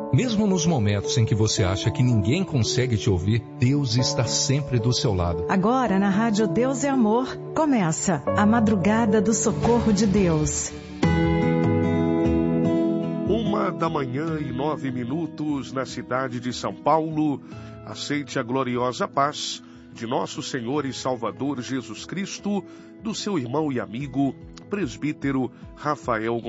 Mesmo nos momentos em que você acha que ninguém consegue te ouvir, Deus está sempre do seu lado. Agora na Rádio Deus é Amor, começa a Madrugada do Socorro de Deus. 1h09 na cidade de São Paulo. Aceite a gloriosa paz de nosso Senhor e Salvador Jesus Cristo, do seu irmão e amigo, presbítero Rafael